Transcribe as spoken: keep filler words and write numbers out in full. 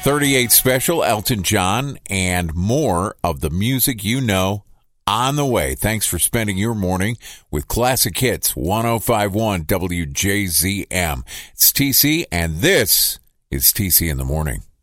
thirty-eight Special, Elton John, and more of the music you know on the way. Thanks for spending your morning with Classic Hits one oh five point one W J Z M. It's T C, and this is T C in the Morning.